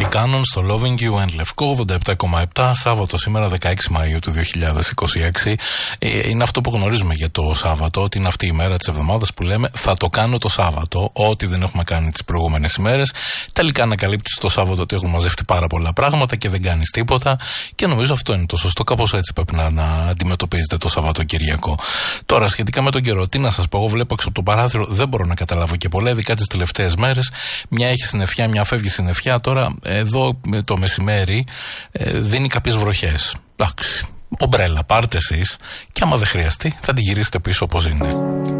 Κάνων στο Loving You and Λευκό 87,7, Σάββατο σήμερα 16 Μαΐου του 2026. Είναι αυτό που γνωρίζουμε για το Σάββατο, ότι είναι αυτή η μέρα της εβδομάδας που λέμε θα το κάνω το Σάββατο, ό,τι δεν έχουμε κάνει τις προηγούμενες ημέρες. Τελικά ανακαλύπτεις το Σάββατο ότι έχουν μαζευτεί πάρα πολλά πράγματα και δεν κάνεις τίποτα, και νομίζω αυτό είναι το σωστό, κάπως έτσι πρέπει να αντιμετωπίζετε το Σαββατοκυριακό. Τώρα, σχετικά με τον καιρό, τι να σας πω, εγώ βλέπω έξω από το παράθυρο, δεν μπορώ να καταλάβω και πολλά, ειδικά τις τελευταίες μέρες. Μια έχει συννεφιά, μια φεύγει συννεφιά. Τώρα, εδώ το μεσημέρι δίνει κάποιες βροχές. Εντάξει, ομπρέλα, πάρτε εσείς, και άμα δεν χρειαστεί, θα την γυρίσετε πίσω όπως είναι.